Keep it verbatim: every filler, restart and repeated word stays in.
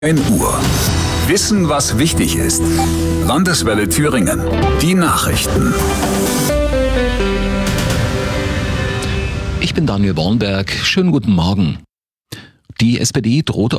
neun Uhr. Wissen, was wichtig ist. Landeswelle Thüringen. Die Nachrichten. Ich bin Daniel Bornberg. Schönen guten Morgen. Die S P D droht